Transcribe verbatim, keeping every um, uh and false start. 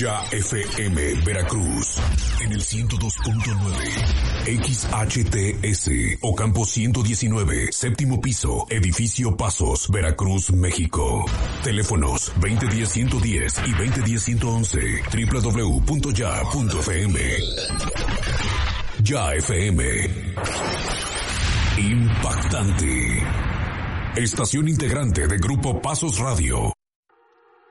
Ya F M Veracruz en el ciento dos punto nueve, X H T S Ocampo ciento diecinueve, séptimo piso, edificio Pasos, Veracruz, México. Teléfonos veinte diez ciento diez y veinte diez ciento once, doble u doble u doble u punto ya punto f m. Ya F M. Impactante. Estación integrante de Grupo Pasos Radio.